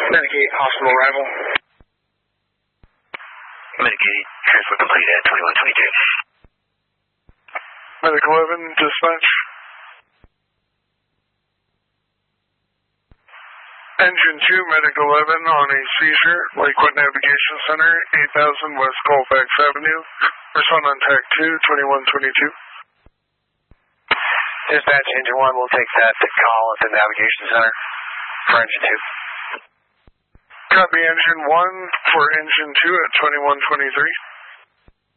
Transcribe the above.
Medicate, hospital arrival. Medicate, transfer complete at 2122. Medic 11, dispatch. Engine 2, Medic 11 on a seizure, Lakewood Navigation Center, 8000 West Colfax Avenue. Respond on TAC 2, 2122. Dispatch, Engine 1 will take that call at the Navigation Center for Engine 2. Copy Engine 1 for Engine 2 at 2123.